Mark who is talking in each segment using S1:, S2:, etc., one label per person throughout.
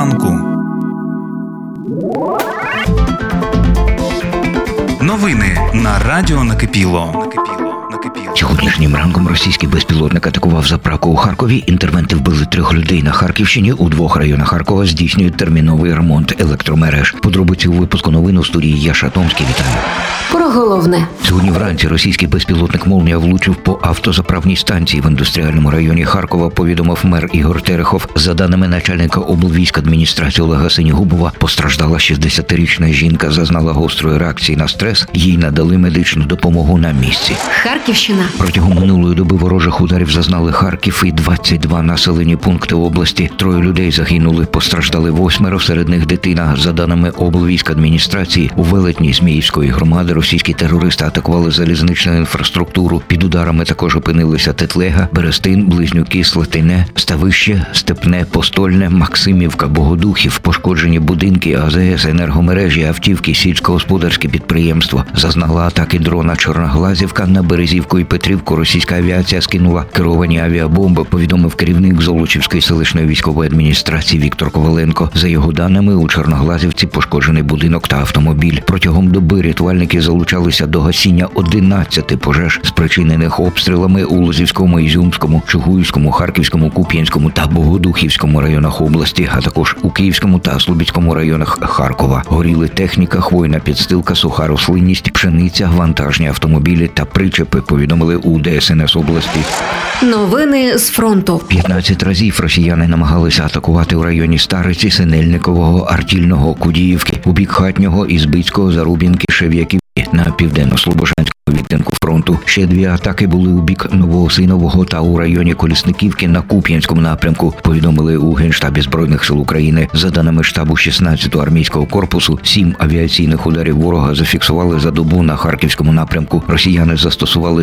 S1: ранку. Новини на радіо Накипіло.
S2: Сьогоднішнім ранком російський безпілотник атакував заправку у Харкові. Інтервенти вбили 3 людей на Харківщині. У 2 районах Харкова здійснюють терміновий ремонт електромереж. Подробиці у випуску новин у студії Яша Томський. Вітаю.
S3: Про головне.
S2: Сьогодні вранці російський безпілотник «Молнія» влучив по автозаправній станції в індустріальному районі Харкова, повідомив мер Ігор Терехов. За даними начальника облвійськадміністрації Олега Синігубова, постраждала 60-річна жінка, зазнала гострої реакції на стрес. Їй надали медичну допомогу на місці.
S3: Харківщина.
S2: Протягом минулої доби ворожих ударів зазнали Харків і 22 населені пункти області. 3 людей загинули, постраждали 8, серед них дитина. За даними облвійськадміністрації, у Велетні Зміївської громади російські терористи атакували залізничну інфраструктуру. Під ударами також опинилися Тетлега, Берестин, Близнюки, Слатине, Ставище, Степне, Постольне, Максимівка, Богодухів. Пошкоджені будинки, АЗС, енергомережі, автівки, сільськогосподарські підприємства. Зазнала атаки дрона Чорноглазівка. На Березівку і Петрівку російська авіація скинула керовані авіабомби, повідомив керівник Золочівської селищної військової адміністрації Віктор Коваленко. За його даними, у Чорноглазівці пошкоджений будинок та автомобіль. Протягом доби рятувальники залучалися до гасіння 11 пожеж, спричинених обстрілами у Лозівському, Ізюмському, Чугуївському, Харківському, Куп'янському та Богодухівському районах області, а також у Київському та Слобідському районах Харкова. Горіли техніка, хвойна підстилка, суха рослинність, пшениця, вантажні автомобілі та причепи, повідомили у ДСНС області.
S3: Новини з фронту.
S2: 15 разів росіяни намагалися атакувати у районі Стариці, Синельникового, Артільного, Кудіївки, у бік Хатнього, Ізбицького, Зарубінки, Шев'яківки на південно-слобожанському відтинку фронту. Ще 2 атаки були у бік Новоосинового та у районі Колісниківки на Куп'янському напрямку, повідомили у Генштабі Збройних сил України. За даними штабу 16-го армійського корпусу, 7 авіаційних ударів ворога зафіксували за добу на Харківському напрямку. Росіяни застосували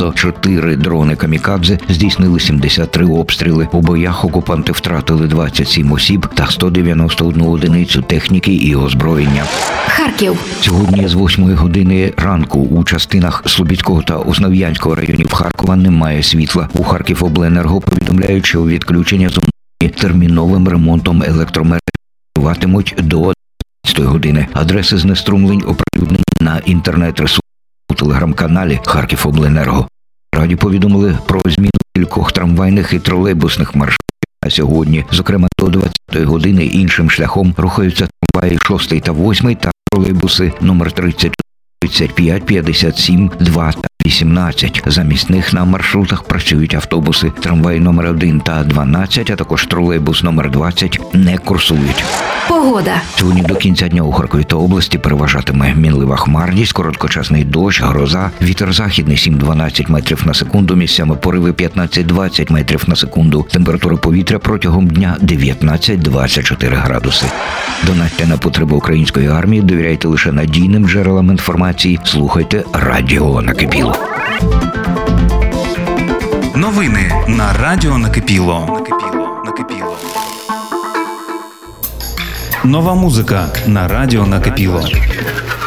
S2: 94 дрони камікадзе, здійснили 73 обстріли. У боях окупанти втратили 27 осіб та 191 одиницю техніки і озброєння.
S3: Харків.
S2: Сьогодні з 8 години ранку у частинах Слобідського та Основ'янського районів Харкова немає світла. У Харківобленерго повідомляють, що відключення зумовлені терміновим ремонтом електромереж триватимуть до 11 години. Адреси знеструмлень оприлюднені на інтернет-ресурсі у телеграм-каналі Харківобленерго. Раді повідомили про зміну кількох трамвайних і тролейбусних маршрутів на сьогодні. Зокрема, до 20 години іншим шляхом рухаються трамваї 6 та 8 та тролейбуси номер 30, 35, 57, 2 та 18. Замість них на маршрутах працюють автобуси. Трамваї номер 1 та 12, а також тролейбус номер 20 не курсують.
S3: Погода.
S2: Сьогодні до кінця дня у Харкові та області переважатиме мінлива хмарність, короткочасний дощ, гроза, вітер західний 7-12 метрів на секунду, місцями пориви 15-20 метрів на секунду. Температура повітря протягом дня 19-24 градуси. Донатьте на потреби української армії, довіряйте лише надійним джерелам інформації, слухайте радіо Накипіло.
S1: Новини на радіо Накипіло. Нова музика на радіо Накипіло.